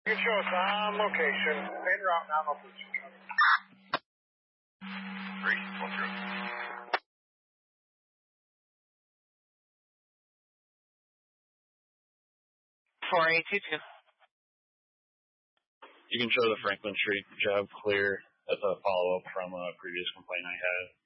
You can show us on location. En route now, location. 4822. You can show the Franklin Street job clear. That's a follow-up from a previous complaint I had.